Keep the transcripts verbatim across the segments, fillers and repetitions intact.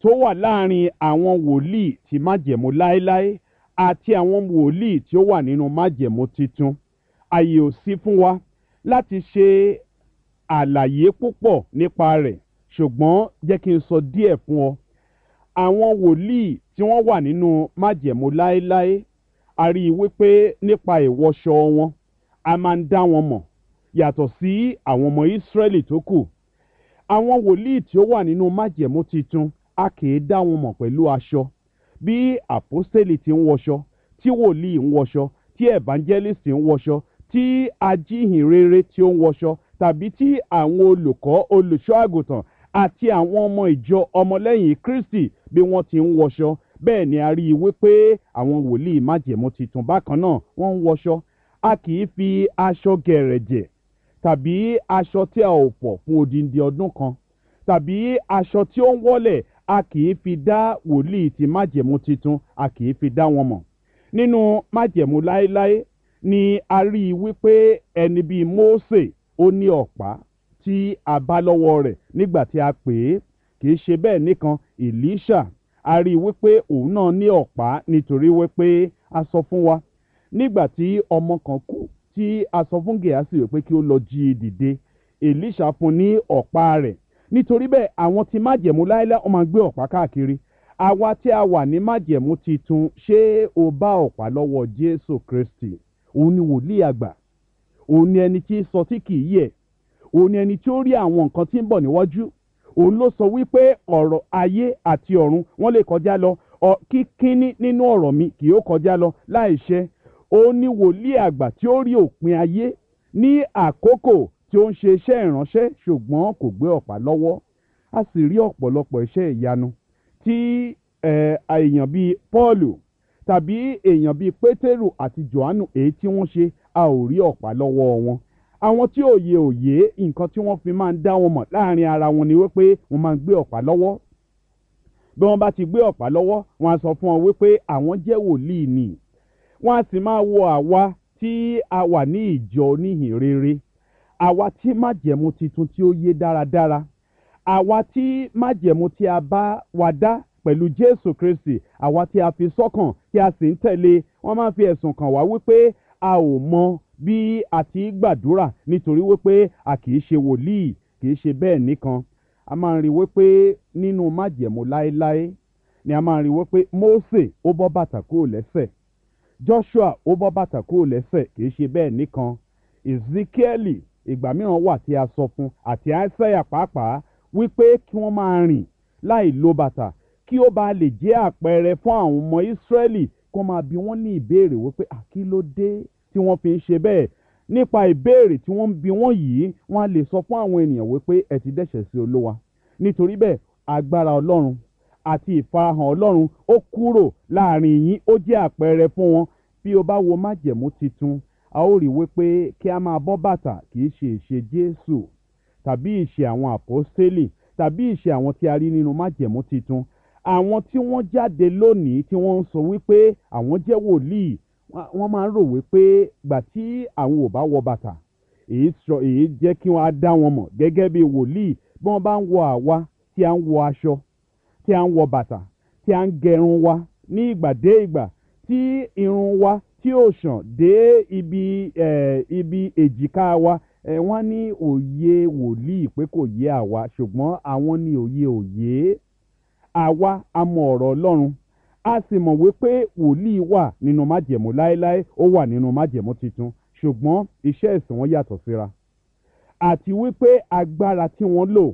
tó wà láàrin àwọn wòlíì ti májẹ̀mú láéláé àti àwọn wòlíì tí ó wà nínú májẹ̀mú titun. Àyè ò sí fún wa láti ṣe àlàyé púpọ̀ nípa rẹ̀, ṣùgbọ́n jẹ́ kí n sọ díẹ̀ fún ọ. Àwọn wòlíì tí wọ́n wà nínú májẹ̀mú láéláé, a rí i wípé nípa ìwọṣọ wọn a máa ń dá wọn mọ̀ yàtọ̀ sí àwọn ọmọ Ísírẹ́lì tó kù. Àwọn wòlíì tí ó wà nínú májẹ̀mú titun, a kì í dá wọn mọ̀ pẹ̀lú aṣọ. Bí àpọ́stélì ti ń wọṣọ, tí wòlíì ń wọṣọ, tí evangelist ń wọṣọ, tí ajíhìnrere tí ó ń wọṣọ, tàbí tí àwọn olùkọ́, olùṣọ́ àgùntàn àti àwọn ọmọ ìjọ ọmọlẹ́yìn Kristi bí wọ́n ti ń wọṣọ, bẹ́ẹ̀ ni a rí i wípé àwọn wòlíì májẹ̀mú titun bákan náà wọ́n ń wọṣọ. A kì í fi aṣọ gẹ̀rẹ̀jẹ̀ tàbí aṣọ tí a ò fọ̀ fún odindi ọdún kan tàbí aṣọ tí ó ń wọ́lẹ̀, a kì í fi dá wòlíì ti májẹ̀mú titun, a kì í fi dá wọn mọ̀. Nínú májẹ̀mú láéláé ni a rí i wípé ẹni bíi Mósè ó ní ọ̀pá tí a bá lọ́wọ́ rẹ̀ nígbà tí a pè é. Kì í ṣe bẹ́ẹ̀ nìkan, Èlíṣà, a rí i wípé òun náà ní ọ̀pá nítorí wípé a sọ fún wa nígbà tí ọmọ kan kú tí a sọ fún Gèhásì wípé kí ó lọ jí i dìde, Èlíṣà fún ní ọ̀pá rẹ̀. Nítorí bẹ́ẹ̀ àwọn tí májẹ̀mú láéláé wọ́n máa gbé ọ̀pá káàkiri. Àwa tí a wà ní májẹ̀mú titun, ṣé o bá ọ̀pá lọ́wọ́ Jésù Kristi? Òun ni wòlíì àgbà, òun ni ẹni tí sọ tí kì í yẹ̀, òun ni ẹni tí ó rí àwọn nǹkan tí ń bọ̀ níwájú. Òun ló sọ wípé ọ̀rọ̀ ayé àti ọ̀run wọ́n lè kọjá lọ, kíkíní nínú ọ̀rọ̀ mi kì yóò kọjá lọ láìṣẹ. Òun ni wòlíì àgbà tí ó rí òpin ayé ní àkókò tí ó ń ṣe iṣẹ́ ìránṣẹ́, ṣùgbọ́n kò gbé ọ̀pá lọ́wọ́. A sì rí ọ̀pọ̀lọpọ̀ iṣẹ́ ìyanu tí èèyàn bíi Pọ́ọ̀lù tàbí èèyàn bíi Pétérù àti Jòhánù èyí tí wọ́n ṣe, a ò rí ọ̀pá lọ́wọ́ wọn. Àwọn tí òye òye nǹkan tí wọ́n fi máa ń dá wọn mọ̀ láàrin ara wọn ni wípé wọ́n máa ń gbé ọ̀pá lọ́wọ́. Bí wọ́n bá ti gbé ọ̀pá lọ́wọ́, wọ́n á sọ fún wọn wípé àwọn jẹ́ wòlíì ni. Wọ́n á sì máa wo àwa tí a wà ní ìjọ oníhìnrere, àwa tí májẹ̀mú titun tí ó yé dáradára, àwa tí májẹ̀mú tí a bá wa dá pẹ̀lú Jésù Kristi, àwa tí a fi sọ́kàn tí a sì ń tẹ̀lé. Wọ́n máa ń fi ẹ̀sùn kàn wá wípé a ò mọ bí a ti gbàdúrà nítorí wípé a kì í ṣe wòlíì. Kì í ṣe bẹ́ẹ̀ nìkan. A máa ń rí wípé nínú májẹ̀mú láéláé ni a máa ń rí wípé Mósè ó bọ́ bàtà kúrò lẹ́sẹ̀, Joshua ó bọ́ bàtà kúrò lẹ́sẹ̀. Kì í ṣe bẹ́ẹ̀ nìkan. Ezekiel ìgbà mìíràn wà tí a sọ fún, àti Isaiah pàápàá, wípé kí wọ́n máa rìn láì lo bàtà kí ó bá lè jẹ́ àpẹẹrẹ fún àwọn ọmọ Ísírẹ́lì kó máa bi wọ́n ní ìbéèrè wípé àkí ló dé tí wọ́n fi ń ṣe bẹ́ẹ̀. Nípa ìbéèrè tí wọ́n ń bi wọ́n yìí, wọ́n á lè sọ fún àwọn ènìyàn wípé ẹ ti dẹ́ṣẹ̀ sí Olúwa. Nítorí bẹ́ẹ̀ agbára Ọlọ́run àti ìfarahàn Ọlọ́run ó kúrò láàrin yín, ó jẹ́ àpẹẹrẹ fún wọn. Bí o bá wo májẹ̀mú titun, a ó rí wípé kí a máa bọ́ bàtà kì í ṣe ìṣe Jésù tàbí ìṣe àwọn àpọ́stélì tàbí ìṣe àwọn tí a rí nínú májẹ̀mú titun. Àwọn tí wọ́n jáde lónìí tí wọ́n ń sọ wípé àwọn jẹ́ wòlíì, wọ́n máa ń rò wípé gbà tí àwọn ò bá wọ bàtà, èyí sọ èyí jẹ́ kí wọ́n á dá wọn mọ̀ gẹ́gẹ́ bí wòlíì. Bí wọ́n bá ń wọ àwa tí a ń wọ aṣọ, tí a ń wọ bàtà, tí a ń gẹrun wa ní ìgbà dé ìgbà, tí irun wa tí ó ṣàn dé ibi eh, ibi èjìká wa, eh, wọ́n ní òye wòlíì pé kò yé àwa, ṣùgbọ́n àwọn ní òye òye. Àwa a mọ ọ̀rọ̀ Ọlọ́run, a sì mọ̀ wípé wòlíì wà nínú májẹ̀mú láéláé, ó wà nínú májẹ̀mú titun, ṣùgbọ́n iṣẹ́ ìsìn wọn yàtọ̀ síra. Àti wípé agbára tí wọ́n lò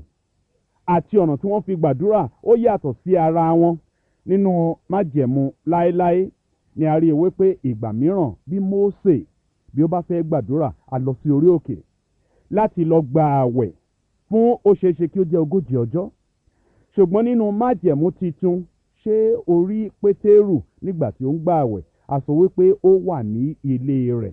àti ọ̀nà tí wọ́n fi gbàdúrà ó yàtọ̀ sí ara wọn. Nínú májẹ̀mú láéláé ni a rí i wípé ìgbà mìíràn bí Mósè bí ó bá fẹ́ gbàdúrà, a lọ sí orí òkè láti lọ gba àwẹ̀ fún ó ṣeéṣe kí ó jẹ́ ogójì ọjọ́. Ṣùgbọ́n nínú májẹ̀mú titun, ṣé orí Pétérù nígbà tí ó ń gba àwẹ̀, a sọ wípé ó wà ní ilé rẹ̀,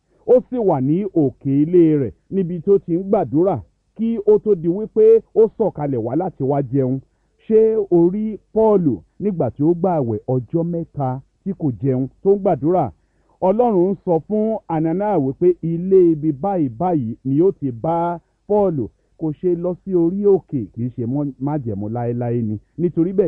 ó sì wà ní òkè ilé rẹ̀ níbi tó ti ń gbàdúrà kí ó tó di wípé ó sọ̀kalẹ̀ wá láti wá jẹun. Ṣé orí Pọ́ọ̀lù nígbà tí ó gba àwẹ̀ ọjọ́ mẹ́ta tí kò jẹun tó ń gbàdúrà? Ọlọ́run ń sọ fún Anania wípé ilé ibi báyìí báyìí ni ó ti bá Pọ́ọ̀lù. Kò ṣe lọ sí orí òkè, kì í ṣe májẹ̀mú láéláé ni. Nítorí bẹ́ẹ̀